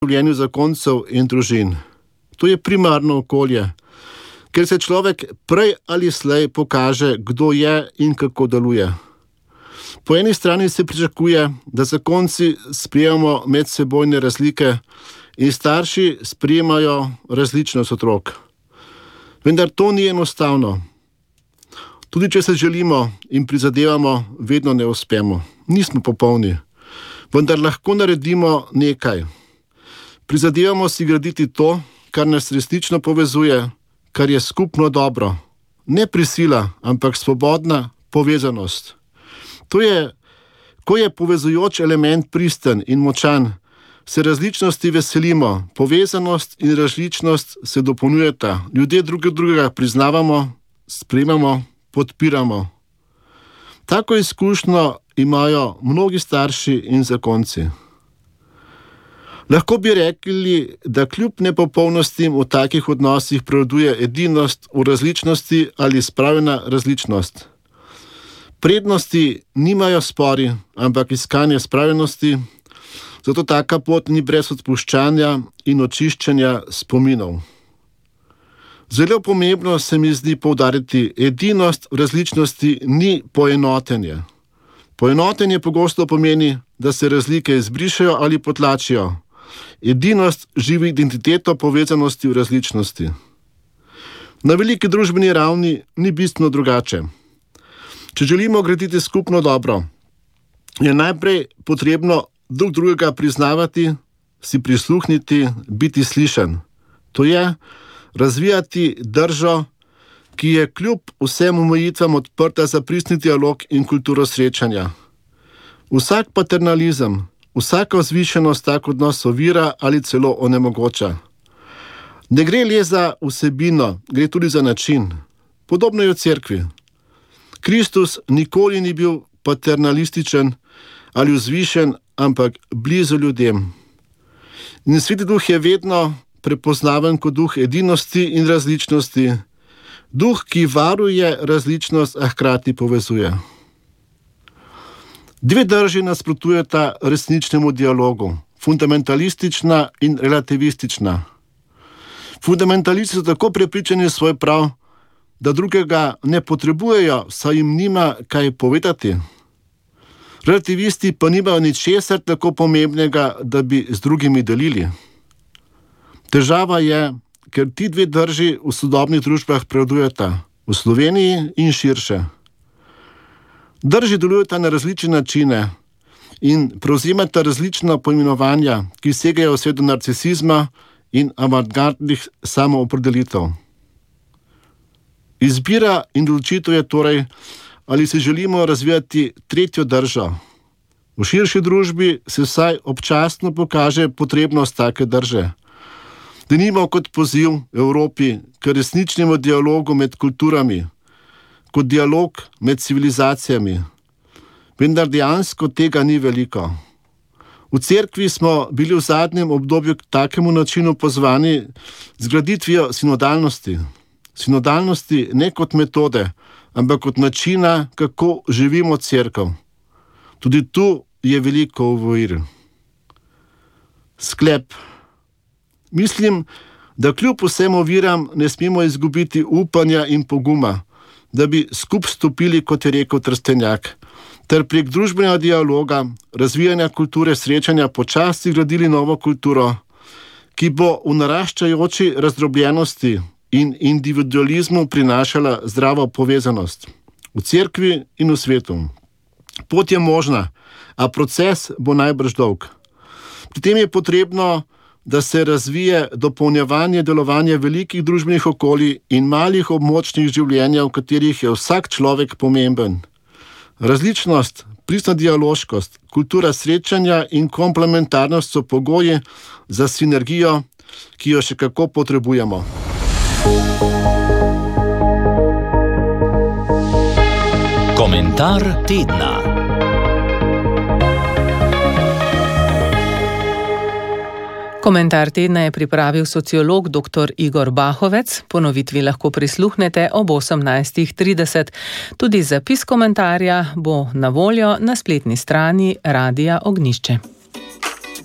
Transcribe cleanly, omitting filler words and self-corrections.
življenju zakoncev in družin. To je primarno okolje, ker se človek prej ali slej pokaže, kdo je in kako deluje. Po eni strani se pričakuje, da zakonci sprejemamo medsebojne razlike in starši sprejemajo različnost otrok. Vendar to ni enostavno. Tudi če se želimo in prizadevamo, vedno ne uspemo. Nismo popolni, vendar lahko naredimo nekaj. Prizadevamo si graditi to, kar nas resnično povezuje, kar je skupno dobro. Ne prisila, ampak svobodna povezanost. Ko je povezujoč element pristen in močan, se različnosti veselimo, povezanost in različnost se dopolnjujeta. Ljudje drugega priznavamo, sprejemamo, podpiramo. Tako izkušnjo imajo mnogi starši in zakonci. Lahko bi rekli, da kljub nepopolnostim v takih odnosih prevladuje edinost v različnosti ali spravljena različnost. Prednosti nimajo spori, ampak iskanje spravljenosti, zato taka pot ni brez odpuščanja in očiščenja spominov. Zelo pomembno se mi zdi poudariti, edinost v različnosti ni poenotenje. Poenotenje pogosto pomeni, da se razlike izbrišejo ali potlačijo. Edinost živi identiteto povezanosti v različnosti. Na veliki družbeni ravni ni bistveno drugače. Če želimo graditi skupno dobro, je najprej potrebno drug drugega priznavati, si prisluhniti, biti slišan. To je razvijati držo, ki je kljub vsem omejitvam odprta za pristni dialog in kulturo srečanja. Vsak paternalizem, vsaka vzvišenost tak odnos ovira ali celo onemogoča. Ne gre le za vsebino, gre tudi za način. Podobno je v cerkvi. Kristus nikoli ni bil paternalističen ali vzvišen, ampak blizu ljudem. In Sveti Duh je vedno prepoznaven kot duh edinosti in različnosti, duh, ki varuje različnost, a hkrati povezuje. Dve drži nasprotujeta resničnemu dialogu, fundamentalistična in relativistična. Fundamentalisti so tako prepričani v svoj prav, da drugega ne potrebujejo, saj jim nima kaj povedati. Relativisti pa nimajo ničesar tako pomembnega, da bi z drugimi delili. Težava je, ker ti dve drži v sodobnih družbah prevladujeta, v Sloveniji in širše. Drži delujeta na različne načine in prevzemata različna poimenovanja, ki segajo vse do narcisizma in avantgardnih samoopredelitev. Izbira in odločitev je torej, ali si želimo razvijati tretjo držo. V širši družbi se vsaj občasno pokaže potrebnost take drže. Denimo kot poziv Evropi k resničnemu dialogu med kulturami, kot dialog med civilizacijami. Vendar dejansko tega ni veliko. V cerkvi smo bili v zadnjem obdobju k takemu načinu pozvani z graditvijo sinodalnosti. Sinodalnosti ne kot metode, ampak kot načina, kako živimo cerkev. Tudi tu je veliko ovir. Sklep. Mislim, da kljub vsem oviram ne smemo izgubiti upanja in poguma, da bi skupaj stopili, kot je rekel Trstenjak, ter prek družbenega dialoga, razvijanja kulture srečanja počasi gradili novo kulturo, ki bo v naraščajoči razdrobljenosti in individualizmu prinašala zdravo povezanost v cerkvi in v svetu. Pot je možna, a proces bo najbrž dolg. Pri tem je potrebno, da se razvije dopolnjevanje delovanja velikih družbenih okolij in malih območnih življenja, v katerih je vsak človek pomemben. Različnost, pristna dialoškost, kultura srečanja in komplementarnost so pogoji za sinergijo, ki jo še kako potrebujemo. Komentar tedna. Komentar tedna je pripravil sociolog dr. Igor Bahovec. Ponovitvi lahko prisluhnete ob 18:30. Tudi zapis komentarja bo na voljo na spletni strani Radia Ognjišče.